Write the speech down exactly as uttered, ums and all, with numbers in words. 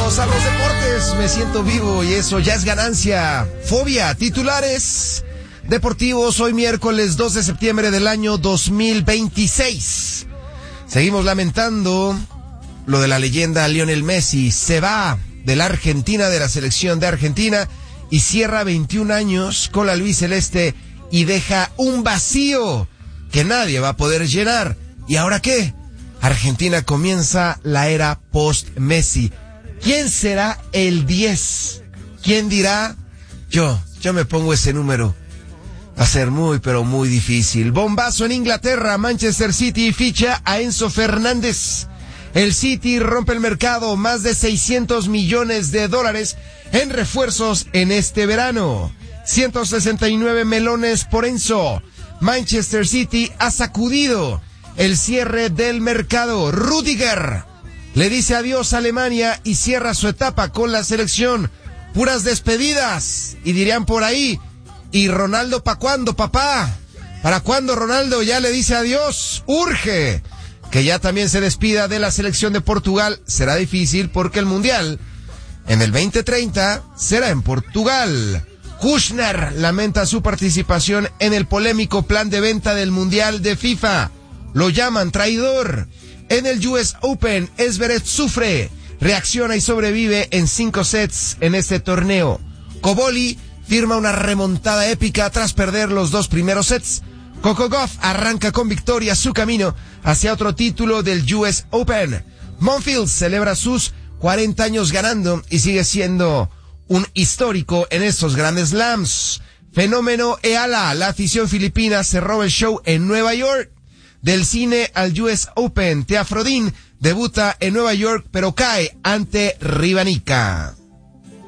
Vámonos a los deportes. Me siento vivo y eso ya es ganancia. Fobia, titulares deportivos hoy miércoles dos de septiembre del año dos mil veintiséis. Seguimos lamentando lo de la leyenda Lionel Messi. Se va de la Argentina, de la selección de Argentina, y cierra veintiún años con la albiceleste y deja un vacío que nadie va a poder llenar. ¿Y ahora qué? Argentina comienza la era post-Messi. ¿Quién será el diez? ¿Quién dirá? Yo, yo me pongo ese número. Va a ser muy, pero muy difícil. Bombazo en Inglaterra. Manchester City ficha a Enzo Fernández. El City rompe el mercado. Más de seiscientos millones de dólares en refuerzos en este verano. ciento sesenta y nueve melones por Enzo. Manchester City ha sacudido el cierre del mercado. Rüdiger le dice adiós a Alemania y cierra su etapa con la selección. Puras despedidas. Y dirían por ahí, ¿y Ronaldo pa' cuándo, papá? ¿Para cuándo Ronaldo ya le dice adiós? Urge que ya también se despida de la selección de Portugal. Será difícil porque el Mundial en el veinte treinta será en Portugal. Kushner lamenta su participación en el polémico plan de venta del Mundial de FIFA. Lo llaman traidor. En el U S Open, Zverev sufre, reacciona y sobrevive en cinco sets en este torneo. Koboli firma una remontada épica tras perder los dos primeros sets. Coco Gauff arranca con victoria su camino hacia otro título del U S Open. Monfils celebra sus cuarenta años ganando y sigue siendo un histórico en estos grandes slams. Fenómeno Eala, la afición filipina se roba el show en Nueva York. Del cine al U S Open, Teafrodín debuta en Nueva York pero cae ante Rivanica.